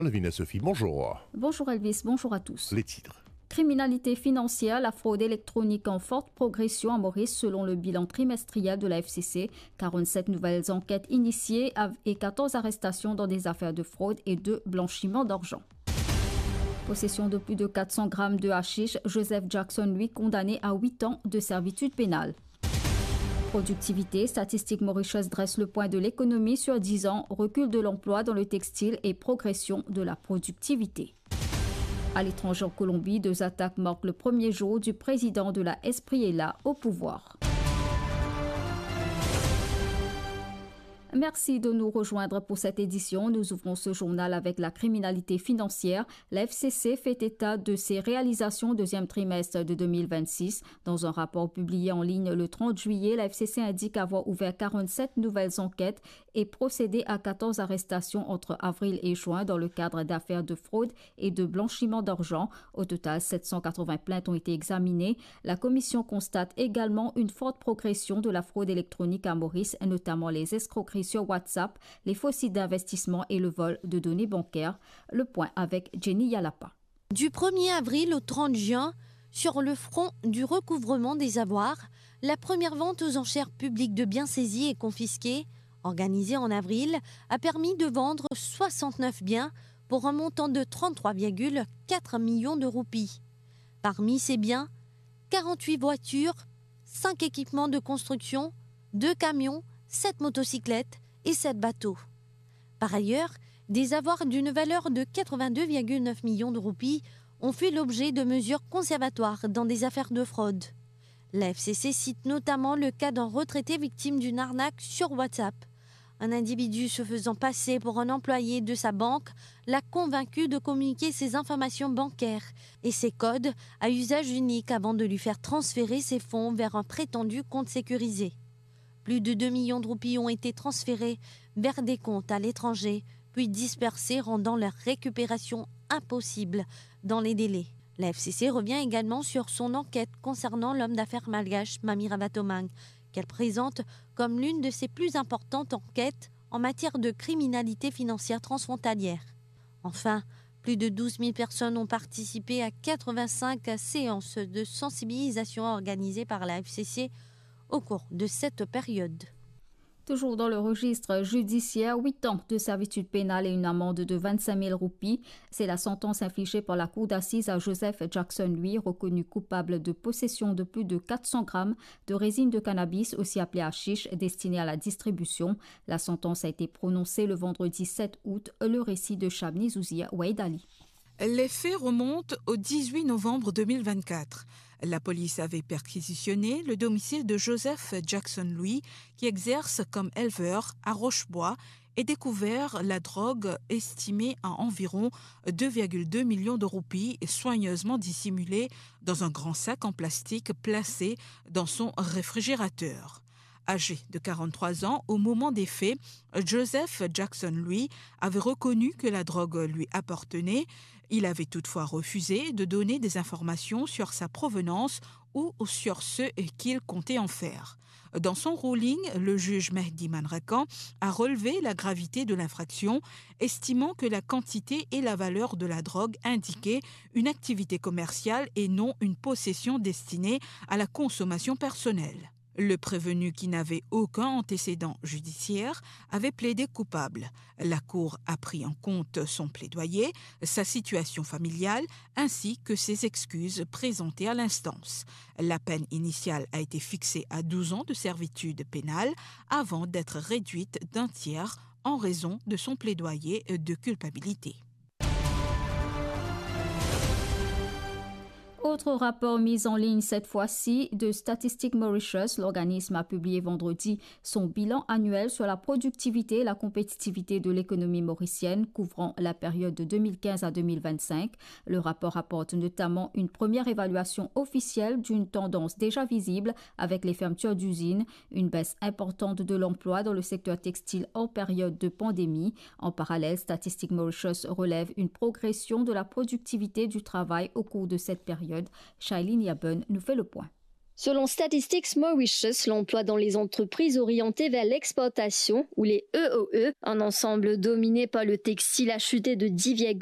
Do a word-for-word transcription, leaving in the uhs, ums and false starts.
Lavina Sophie, bonjour. Bonjour Elvis, bonjour à tous. Les titres. Criminalité financière, la fraude électronique en forte progression à Maurice selon le bilan trimestriel de la F C C. quarante-sept nouvelles enquêtes initiées et quatorze arrestations dans des affaires de fraude et de blanchiment d'argent. Possession de plus de quatre cents grammes de hashish, Joseph Jackson, lui, condamné à huit ans de servitude pénale. Productivité, Statistique Mauritius dresse le point de l'économie sur dix ans, recul de l'emploi dans le textile et progression de la productivité. À l'étranger en Colombie, deux attaques marquent le premier jour du président de la Espriella au pouvoir. Merci de nous rejoindre pour cette édition. Nous ouvrons ce journal avec la criminalité financière. La F C C fait état de ses réalisations au deuxième trimestre de deux mille vingt-six. Dans un rapport publié en ligne le trente juillet, la F C C indique avoir ouvert quarante-sept nouvelles enquêtes et procédé à quatorze arrestations entre avril et juin dans le cadre d'affaires de fraude et de blanchiment d'argent. Au total, sept cent quatre-vingts plaintes ont été examinées. La commission constate également une forte progression de la fraude électronique à Maurice, notamment les escroqueries sur WhatsApp, les faux sites d'investissement et le vol de données bancaires. Le point avec Jenny Yalapa. Du premier avril au trente juin, sur le front du recouvrement des avoirs, la première vente aux enchères publiques de biens saisis et confisqués, organisée en avril, a permis de vendre soixante-neuf biens pour un montant de trente-trois virgule quatre millions de roupies. Parmi ces biens, quarante-huit voitures, cinq équipements de construction, deux camions, sept motocyclettes et sept bateaux. Par ailleurs, des avoirs d'une valeur de quatre-vingt-deux virgule neuf millions de roupies ont fait l'objet de mesures conservatoires dans des affaires de fraude. La F C C cite notamment le cas d'un retraité victime d'une arnaque sur WhatsApp. Un individu se faisant passer pour un employé de sa banque l'a convaincu de communiquer ses informations bancaires et ses codes à usage unique avant de lui faire transférer ses fonds vers un prétendu compte sécurisé. Plus de deux millions de roupies ont été transférés vers des comptes à l'étranger, puis dispersés, rendant leur récupération impossible dans les délais. La F C C revient également sur son enquête concernant l'homme d'affaires malgache Mami Ravatoman, qu'elle présente comme l'une de ses plus importantes enquêtes en matière de criminalité financière transfrontalière. Enfin, plus de douze mille personnes ont participé à quatre-vingt-cinq séances de sensibilisation organisées par la F C C au cours de cette période. Toujours dans le registre judiciaire, huit ans de servitude pénale et une amende de vingt-cinq mille roupies. C'est la sentence infligée par la cour d'assises à Joseph Jackson, lui, reconnu coupable de possession de plus de quatre cents grammes de résine de cannabis, aussi appelée hashish, destinée à la distribution. La sentence a été prononcée le vendredi sept août. Le récit de Chabni Zouzia Ouaïdali. Les faits remontent au dix-huit novembre deux mille vingt-quatre. La police avait perquisitionné le domicile de Joseph Jackson Louis, qui exerce comme éleveur à Rochebois, et découvert la drogue estimée à environ deux virgule deux millions de roupies, soigneusement dissimulée dans un grand sac en plastique placé dans son réfrigérateur. Âgé de quarante-trois ans, au moment des faits, Joseph Jackson, lui, avait reconnu que la drogue lui appartenait. Il avait toutefois refusé de donner des informations sur sa provenance ou sur ce qu'il comptait en faire. Dans son ruling, le juge Mehdi Manrakan a relevé la gravité de l'infraction, estimant que la quantité et la valeur de la drogue indiquaient une activité commerciale et non une possession destinée à la consommation personnelle. Le prévenu, qui n'avait aucun antécédent judiciaire, avait plaidé coupable. La Cour a pris en compte son plaidoyer, sa situation familiale, ainsi que ses excuses présentées à l'instance. La peine initiale a été fixée à douze ans de servitude pénale avant d'être réduite d'un tiers en raison de son plaidoyer de culpabilité. Autre rapport mis en ligne cette fois-ci de Statistique Mauritius, l'organisme a publié vendredi son bilan annuel sur la productivité et la compétitivité de l'économie mauricienne couvrant la période de deux mille quinze à deux mille vingt-cinq. Le rapport apporte notamment une première évaluation officielle d'une tendance déjà visible avec les fermetures d'usines, une baisse importante de l'emploi dans le secteur textile hors période de pandémie. En parallèle, Statistique Mauritius relève une progression de la productivité du travail au cours de cette période. Shailene Yaben nous fait le point. Selon Statistics Mauritius, l'emploi dans les entreprises orientées vers l'exportation, ou les E O E, un ensemble dominé par le textile, a chuté de dix virgule